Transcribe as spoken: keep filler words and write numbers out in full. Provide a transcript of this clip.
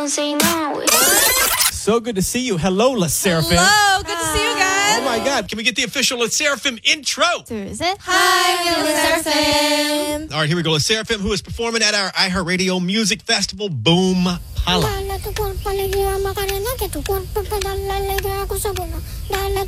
don't say no. So good to see you. Hello, La Seraphim. Hello, good to see you guys. Oh my God, can we get the official La Seraphim intro? 둘, 셋. Hi, we're La Seraphim. All right, here we go. La Seraphim, who is performing at our iHeartRadio Music Festival, Boom Pala.